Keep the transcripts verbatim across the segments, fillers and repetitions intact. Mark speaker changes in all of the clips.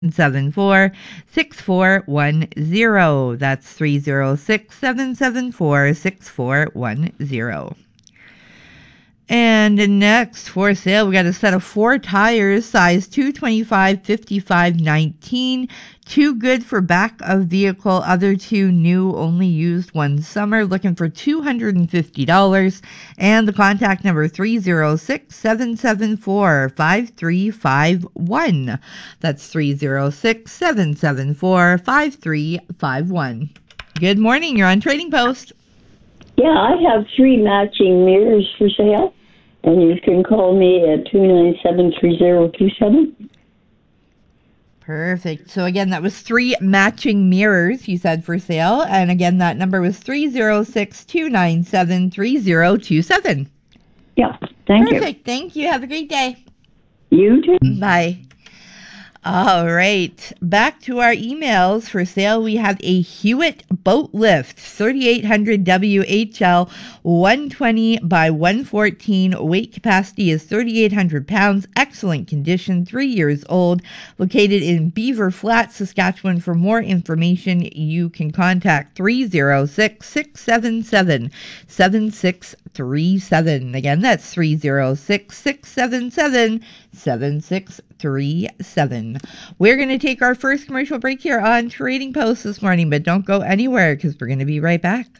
Speaker 1: seven four six four one zero. That's three zero six, seven seven four, six four one zero. And next for sale, we got a set of four tires, size two twenty-five, fifty-five, nineteen. Two good for back of vehicle, other two new, only used one summer. Looking for two hundred fifty dollars. And the contact number three zero six, seven seven four, five three five one. That's three zero six, seven seven four, five three five one. Good morning. You're on Trading Post.
Speaker 2: Yeah, I have three matching mirrors for sale, and you can call me at two nine seven, three zero two seven.
Speaker 1: Perfect. So again, that was three matching mirrors you said for sale, and again, that number was three zero six, two nine seven, three zero two seven.
Speaker 2: Yeah, thank
Speaker 1: Perfect.
Speaker 2: you.
Speaker 1: Perfect. Thank you. Have a great day.
Speaker 2: You too.
Speaker 1: Bye. All right, back to our emails. For sale, we have a Hewitt boat lift, thirty-eight hundred W H L, one twenty by one fourteen. Weight capacity is thirty-eight hundred pounds. Excellent condition, three years old. Located in Beaver Flat, Saskatchewan. For more information, you can contact three zero six, six seven seven, seven six three seven. Again, that's three zero six, six seven seven, seven six three seven. We're going to take our first commercial break here on Trading Post this morning, but don't go anywhere because we're going to be right back.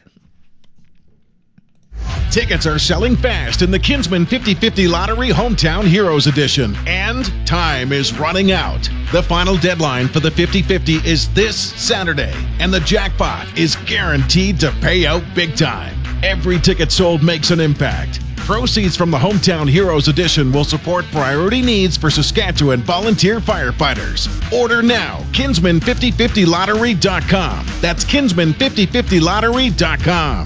Speaker 3: Tickets are selling fast in the Kinsman fifty fifty Lottery Hometown Heroes Edition, and time is running out. The final deadline for the fifty fifty is this Saturday, and the jackpot is guaranteed to pay out big time. Every ticket sold makes an impact. Proceeds from the Hometown Heroes Edition will support priority needs for Saskatchewan volunteer firefighters. Order now. Kinsman fifty fifty lottery dot com. That's Kinsman fifty fifty lottery dot com.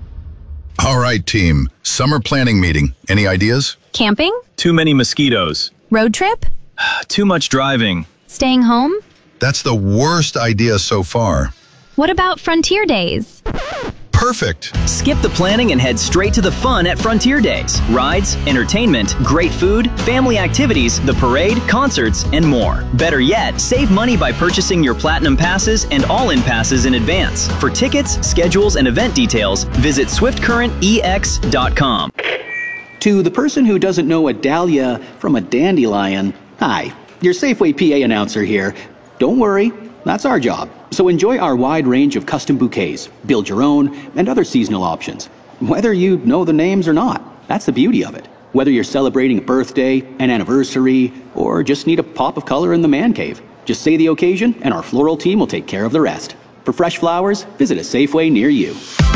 Speaker 4: All right, team. Summer planning meeting. Any ideas?
Speaker 5: Camping?
Speaker 6: Too many mosquitoes.
Speaker 5: Road trip?
Speaker 6: Too much driving.
Speaker 5: Staying home?
Speaker 4: That's the worst idea so far.
Speaker 5: What about Frontier Days?
Speaker 4: Perfect.
Speaker 6: Skip the planning and head straight to the fun at Frontier Days. Rides, entertainment, great food, family activities, the parade, concerts, and more. Better yet, save money by purchasing your Platinum Passes and All-In Passes in advance. For tickets, schedules, and event details, visit swift current e x dot com.
Speaker 7: To the person who doesn't know a dahlia from a dandelion, hi, your Safeway P A announcer here. Don't worry, that's our job. So enjoy our wide range of custom bouquets, build your own, and other seasonal options. Whether you know the names or not, that's the beauty of it. Whether you're celebrating a birthday, an anniversary, or just need a pop of color in the man cave, just say the occasion and our floral team will take care of the rest. For fresh flowers, visit a Safeway near you.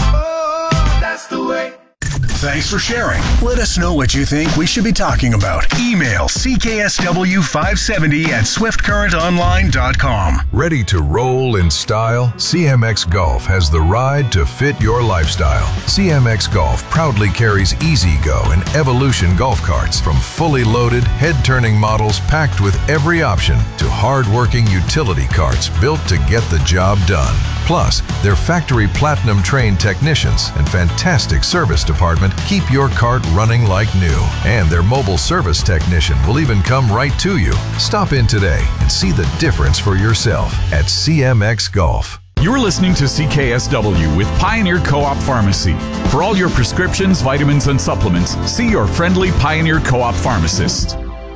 Speaker 8: Oh, that's the way. Thanks for sharing. Let us know what you think we should be talking about. Email C K S W five seventy at swift current online dot com.
Speaker 9: Ready to roll in style? C M X Golf has the ride to fit your lifestyle. C M X Golf proudly carries E-Z-Go and Evolution golf carts, from fully loaded, head-turning models packed with every option to hard-working utility carts built to get the job done. Plus, their factory platinum-trained technicians and fantastic service department keep your cart running like new. And their mobile service technician will even come right to you. Stop in today and see the difference for yourself at C M X Golf.
Speaker 10: You're listening to C K S W with Pioneer Co-op Pharmacy. For all your prescriptions, vitamins, and supplements, see your friendly Pioneer Co-op pharmacist.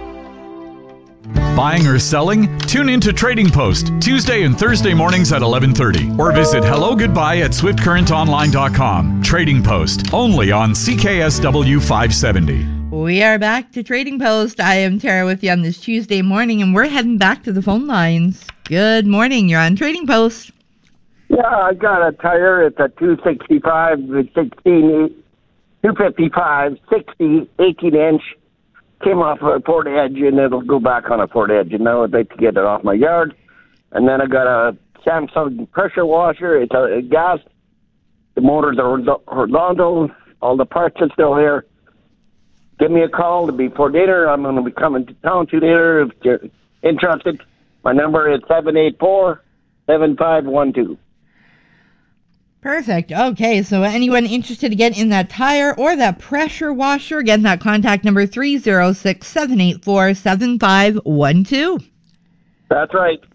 Speaker 10: Buying or selling? Tune in to Trading Post, Tuesday and Thursday mornings at eleven thirty. Or visit hello goodbye at swift current online dot com. Trading Post, only on C K S W five seventy.
Speaker 1: We are back to Trading Post. I am Tara with you on this Tuesday morning, and we're heading back to the phone lines. Good morning. You're on Trading Post.
Speaker 11: Yeah, I got a tire. It's a two sixty-five, sixteen, two fifty-five, sixty, eighteen inch. Came off a Ford Edge, and it'll go back on a Ford Edge. And now I'd like to get it off my yard. And then I got a Samsung pressure washer. It's a, a gas. The motors are horizontal. All the parts are still here. Give me a call before dinner. I'm going to be coming to town to dinner if you're interested. My number is seven eight four, seven five one two.
Speaker 1: Perfect. Okay, so anyone interested again in that tire or that pressure washer, again, that contact number three zero six, seven eight four, seven five one two.
Speaker 11: That's right.